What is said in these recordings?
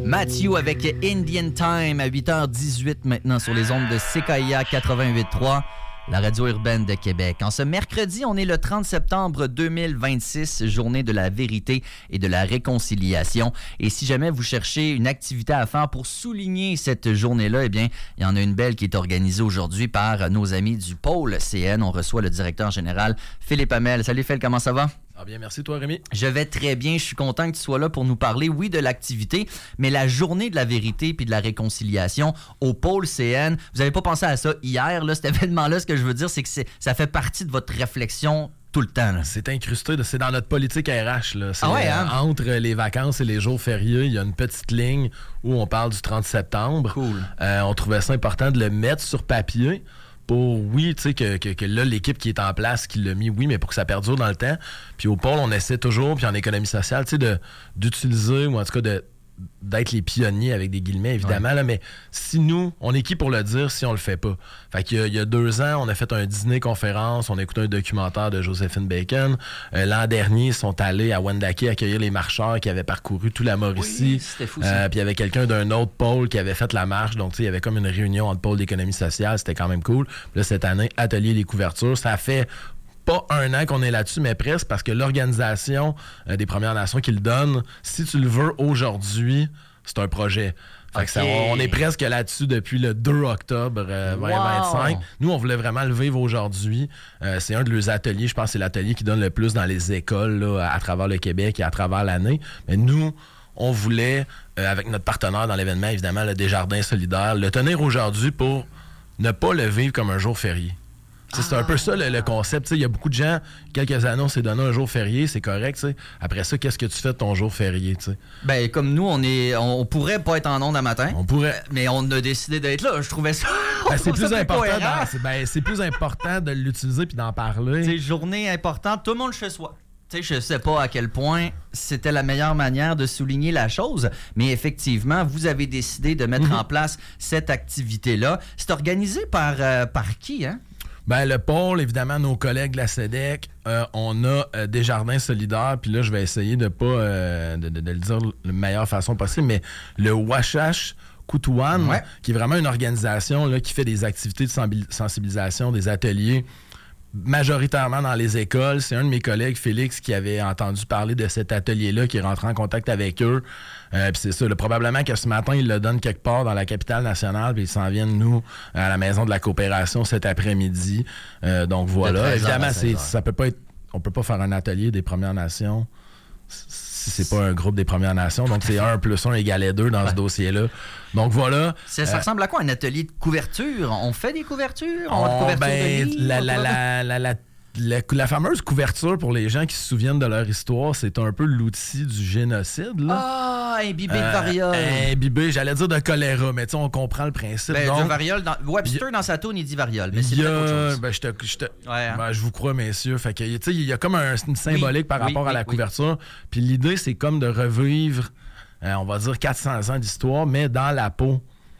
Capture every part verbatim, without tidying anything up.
Matthew avec Indian Time à huit heures dix-huit maintenant sur les ondes de C K I A quatre-vingt-huit point trois, la radio urbaine de Québec. En ce mercredi, on est le trente septembre deux mille vingt-six, journée de la vérité et de la réconciliation. Et si jamais vous cherchez une activité à faire pour souligner cette journée-là, eh bien, il y en a une belle qui est organisée aujourd'hui par nos amis du Pôle C N. On reçoit le directeur général Philippe Hamel. Salut Phil, comment ça va? Ah bien, merci toi Rémi. Je vais très bien, je suis content que tu sois là pour nous parler, oui, de l'activité, mais la journée de la vérité puis de la réconciliation au Pôle C N. Vous n'avez pas pensé à ça hier, là, cet événement-là, ce que je veux dire, c'est que c'est, ça fait partie de votre réflexion tout le temps. Là. C'est incrusté, c'est dans notre politique R H. Là. C'est, ah ouais, hein? euh, entre les vacances et les jours fériés, il y a une petite ligne où on parle du trente septembre. Cool. Euh, on trouvait ça important de le mettre sur papier. Pour, oui, tu sais, que, que, que là, l'équipe qui est en place, qui l'a mis, oui, mais pour que ça perdure dans le temps. Puis au pôle, on essaie toujours, puis en économie sociale, tu sais, de, d'utiliser, ou en tout cas de, d'être les pionniers avec des guillemets, évidemment. Ouais. Là, mais si nous, on est qui pour le dire si on le fait pas? Fait qu'il y a, il y a deux ans, on a fait un dîner-conférence, on a écouté un documentaire de Joséphine Bacon. Euh, l'an dernier, ils sont allés à Wendake accueillir les marcheurs qui avaient parcouru toute la Mauricie. Oui, c'était fou, ça. Euh, puis il y avait quelqu'un d'un autre pôle qui avait fait la marche. Donc, tu sais, il y avait comme une réunion entre pôles d'économie sociale. C'était quand même cool. Puis là, cette année, atelier des couvertures. Ça fait pas un an qu'on est là-dessus, mais presque, parce que l'Organisation euh, des Premières Nations qui le donne, si tu le veux aujourd'hui, c'est un projet. Fait okay. que ça, on est presque là-dessus depuis le deux octobre euh, vingt vingt-cinq. Wow. Nous, on voulait vraiment le vivre aujourd'hui. Euh, c'est un de leurs ateliers, je pense que c'est l'atelier qui donne le plus dans les écoles là, à travers le Québec et à travers l'année. Mais nous, on voulait, euh, avec notre partenaire dans l'événement, évidemment, le Desjardins solidaire, le tenir aujourd'hui pour ne pas le vivre comme un jour férié. Ah, c'est un peu ça le, le concept. Il y a beaucoup de gens, quelques années, on s'est donné un jour férié, c'est correct. T'sais. Après ça, qu'est-ce que tu fais de ton jour férié? T'sais? Ben comme nous, on est, on pourrait pas être en ondes à matin. On pourrait. Mais on a décidé d'être là. Je trouvais ça. Ben, c'est, plus ça important dans, c'est, ben, c'est plus important de l'utiliser puis d'en parler. C'est journée importante, tout le monde chez soi. Tu sais, je sais pas à quel point c'était la meilleure manière de souligner la chose, mais effectivement, vous avez décidé de mettre mm-hmm. en place cette activité-là. C'est organisé par, euh, par qui, hein? Ben, le pôle, évidemment, nos collègues de la C E D E C, euh, on a euh, Desjardins solidaire, puis là, je vais essayer de pas euh, de, de, de le dire de la meilleure façon possible, mais le Washash Kutuan, ouais. qui est vraiment une organisation là, qui fait des activités de sensibilisation, des ateliers, majoritairement dans les écoles. C'est un de mes collègues, Félix, qui avait entendu parler de cet atelier-là, qui est rentré en contact avec eux. Euh, puis c'est ça, là, probablement que ce matin, ils le donnent quelque part dans la capitale nationale, puis ils s'en viennent, nous, à la Maison de la coopération cet après-midi. Euh, donc voilà. Évidemment, c'est, ça peut pas être, on peut pas faire un atelier des Premières Nations si c'est pas un groupe des Premières Nations. Donc c'est un plus un égale deux dans ouais. ce dossier-là. Donc voilà. Ça, ça euh, ressemble à quoi, un atelier de couverture? On fait des couvertures? On, on a couverture ben, de lit, la, la, la, la, la, la, la fameuse couverture, pour les gens qui se souviennent de leur histoire, c'est un peu l'outil du génocide. Là. Ah, imbibé euh, de variole. Imbibé, j'allais dire de choléra, mais tu sais, on comprend le principe. Ben, donc, de variole. Dans, Webster, a, dans sa tourne, il dit variole, mais c'est a, peut-être autre chose. Ben, je, te, je, te, ouais, hein? ben, je vous crois, messieurs. Fait que, il y a comme un, une symbolique oui, par rapport oui, à la oui, couverture. Puis l'idée, c'est comme de revivre, euh, on va dire, quatre cents ans d'histoire, mais dans la peau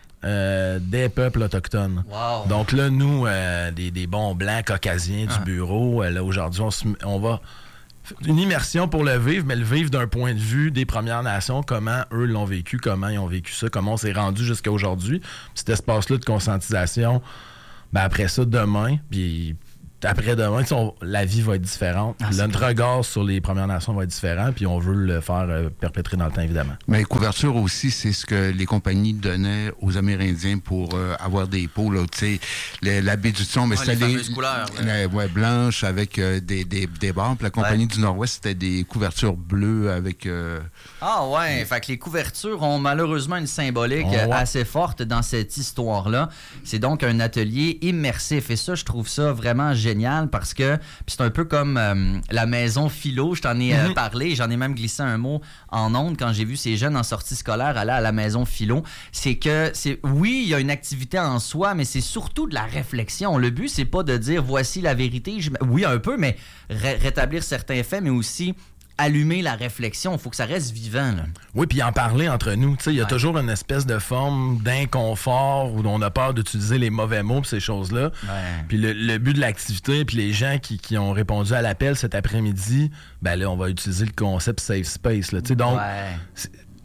Euh, des peuples autochtones. Wow. Donc là, nous, euh, des, des bons blancs caucasiens ah. du bureau, euh, là, aujourd'hui, on, se, on va... Une immersion pour le vivre, mais le vivre d'un point de vue des Premières Nations, comment eux l'ont vécu, comment ils ont vécu ça, comment on s'est rendu jusqu'à aujourd'hui. Puis cet espace-là de conscientisation, ben après ça, demain, puis après-demain, on, la vie va être différente. Ah, notre clair. regard sur les Premières Nations va être différent, puis on veut le faire euh, perpétrer dans le temps, évidemment. Mais couverture aussi, c'est ce que les compagnies donnaient aux Amérindiens pour euh, avoir des peaux. Là, tu sais, l'habit du son, mais ah, c'était les les couleurs, ouais. Ouais, blanches avec euh, des, des, des barres. Puis la compagnie ouais. du Nord-Ouest, c'était des couvertures bleues avec... Euh, ah ouais, euh, fait que les couvertures ont malheureusement une symbolique oh, ouais. assez forte dans cette histoire-là. C'est donc un atelier immersif, et ça, je trouve ça vraiment génial. Parce que c'est un peu comme euh, la maison philo, je t'en ai euh, mm-hmm. parlé, j'en ai même glissé un mot en ondes quand j'ai vu ces jeunes en sortie scolaire aller à la maison philo. C'est que, c'est oui, il y a une activité en soi, mais c'est surtout de la réflexion. Le but, c'est pas de dire voici la vérité. Je, oui, un peu, mais ré- rétablir certains faits, mais aussi allumer la réflexion. Il faut que ça reste vivant. Là. Oui, puis en parler entre nous. Il y a ouais. toujours une espèce de forme d'inconfort où on a peur d'utiliser les mauvais mots pour ces choses-là. Ouais. Puis le, le but de l'activité, puis les gens qui, qui ont répondu à l'appel cet après-midi, ben là, on va utiliser le concept safe space. Là. Donc, ouais.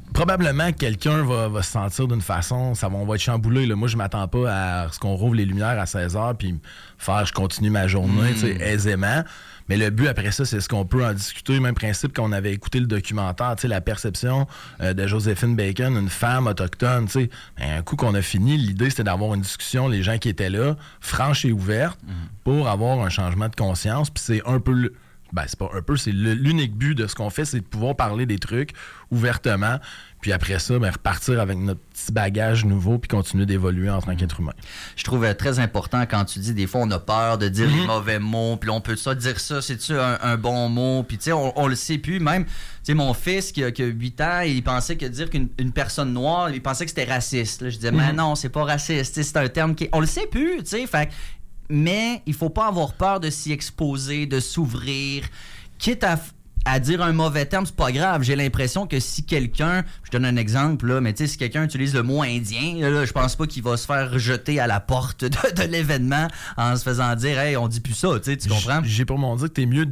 probablement quelqu'un va, va se sentir d'une façon, ça va, on va être chamboulé. Là. Moi, je m'attends pas à ce qu'on rouvre les lumières à seize heures puis faire je continue ma journée mmh. aisément. Mais le but après ça, c'est ce qu'on peut en discuter. Même principe qu'on avait écouté le documentaire, la perception euh, de Joséphine Bacon, une femme autochtone. T'sais. Un coup qu'on a fini, l'idée c'était d'avoir une discussion, les gens qui étaient là, franche et ouverte, mmh. pour avoir un changement de conscience. Puis c'est un peu... Le... Ben, c'est pas un peu, c'est le, l'unique but de ce qu'on fait, c'est de pouvoir parler des trucs ouvertement. Puis après ça, ben, repartir avec notre petit bagage nouveau puis continuer d'évoluer en tant qu'être humain. Je trouve euh, très important quand tu dis, des fois, on a peur de dire mm-hmm. les mauvais mots, puis on peut ça dire ça, c'est-tu un, un bon mot? Puis tu sais, on, on le sait plus. Même, tu sais, mon fils qui a, qui a huit ans, il pensait que dire qu'une une personne noire, il pensait que c'était raciste. Là, je disais, mm-hmm. mais non, c'est pas raciste. T'sais, c'est un terme qui... On le sait plus, tu sais. Fait mais il faut pas avoir peur de s'y exposer, de s'ouvrir. Quitte à, à dire un mauvais terme, c'est pas grave. J'ai l'impression que si quelqu'un, je donne un exemple, là, mais tu sais, si quelqu'un utilise le mot indien, là, je pense pas qu'il va se faire jeter à la porte de, de l'événement en se faisant dire, hey, on dit plus ça, tu sais, tu comprends? J'ai pour mon dire que t'es mieux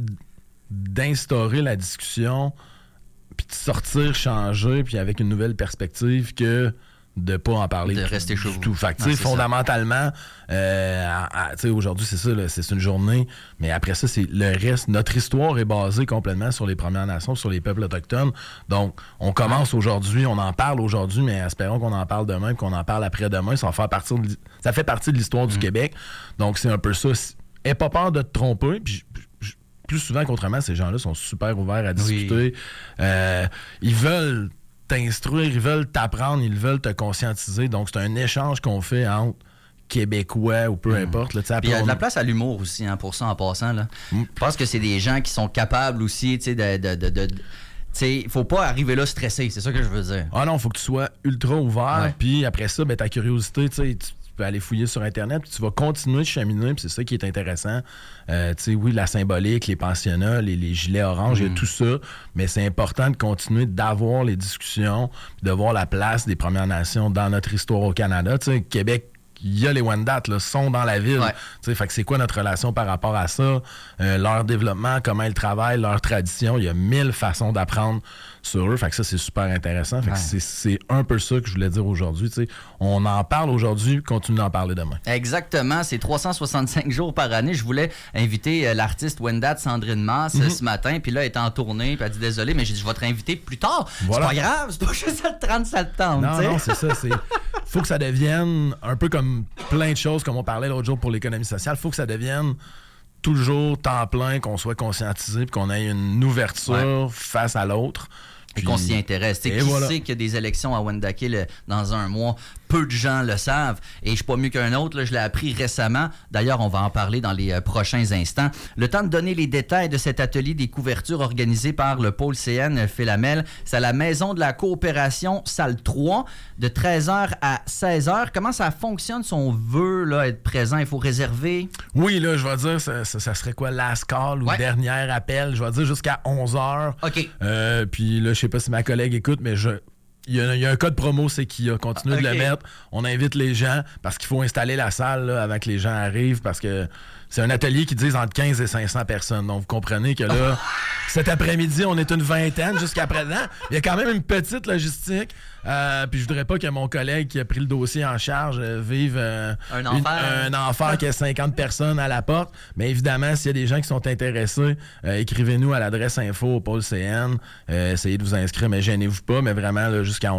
d'instaurer la discussion, puis de sortir, changer, puis avec une nouvelle perspective que de pas en parler de rester chaud du tout. Fait que, fondamentalement, euh, aujourd'hui, c'est ça, là, c'est une journée, mais après ça, c'est le reste. Notre histoire est basée complètement sur les Premières Nations, sur les peuples autochtones. Donc, on commence aujourd'hui, on en parle aujourd'hui, mais espérons qu'on en parle demain, qu'on en parle après-demain. Ça, va faire partie de, ça fait partie de l'histoire du mmh. Québec. Donc, c'est un peu ça. Aie pas peur de te tromper, puis plus souvent qu'autrement, ces gens-là sont super ouverts à discuter. Oui. Euh, ils veulent t'instruire, ils veulent t'apprendre, ils veulent te conscientiser. Donc, c'est un échange qu'on fait entre Québécois ou peu mmh. importe. Là, il y a de la place à l'humour aussi, hein, pour ça, en passant. Là. Mmh. Je pense que c'est des gens qui sont capables aussi, tu sais, de... de, de, de il ne faut pas arriver là stressé, c'est ça que je veux dire. Ah non, il faut que tu sois ultra ouvert, ouais. Puis après ça, ben, ta curiosité, tu sais, tu peux aller fouiller sur Internet, puis tu vas continuer de cheminer, puis c'est ça qui est intéressant. Euh, tu sais, oui, la symbolique, les pensionnats, les, les gilets oranges, il mmh. y a tout ça, mais c'est important de continuer d'avoir les discussions, de voir la place des Premières Nations dans notre histoire au Canada. Tu sais, Québec, il y a les Wendat, là, sont dans la ville. Ouais. Fait que c'est quoi notre relation par rapport à ça? Euh, leur développement, comment ils travaillent, leur tradition. Il y a mille façons d'apprendre sur eux. Fait que ça, c'est super intéressant. Fait ouais. que c'est, c'est un peu ça que je voulais dire aujourd'hui. T'sais. On en parle aujourd'hui, continue d'en parler demain. Exactement. C'est trois cent soixante-cinq jours par année. Je voulais inviter euh, l'artiste Wendat Sandrine Masse mm-hmm. ce matin. Puis là, elle est en tournée. Puis elle dit désolé, mais j'ai dit je vais te réinviter plus tard. Voilà. C'est pas grave. C'est pas juste le trente septembre. Non, t'sais. non, c'est ça. C'est... faut que ça devienne un peu comme plein de choses, comme on parlait l'autre jour pour l'économie sociale. Faut que ça devienne toujours temps plein, qu'on soit conscientisé puis qu'on ait une ouverture ouais. face à l'autre. Et qu'on s'y intéresse. Qui voilà. sait qu'il y a des élections à Wendake dans un mois? Peu de gens le savent. Et je suis pas mieux qu'un autre. Là, je l'ai appris récemment. D'ailleurs, on va en parler dans les euh, prochains instants. Le temps de donner les détails de cet atelier des couvertures organisé par le pôle C N Félamel. C'est à la Maison de la Coopération, salle trois, de treize heures à seize heures. Comment ça fonctionne si on veut là, être présent? Il faut réserver? Oui, là, je vais dire, ça, ça, ça serait quoi, last call ou ouais. dernier appel? Je vais dire jusqu'à onze heures. OK. Euh, puis là, je sais pas si ma collègue écoute, mais je... Il y, a, il y a un code promo, c'est qu'il a continué okay. de le mettre. On invite les gens parce qu'il faut installer la salle là, avant que les gens arrivent parce que c'est un atelier qui dit entre quinze et cinq cents personnes. Donc, vous comprenez que là, cet après-midi, on est une vingtaine jusqu'à présent. Il y a quand même une petite logistique. Euh, puis je voudrais pas que mon collègue qui a pris le dossier en charge euh, vive euh, un enfer, une, un enfer qui a cinquante personnes à la porte. Mais évidemment, s'il y a des gens qui sont intéressés, euh, écrivez-nous à l'adresse info au pôle C N. Euh, essayez de vous inscrire, mais gênez-vous pas. Mais vraiment, là, jusqu'à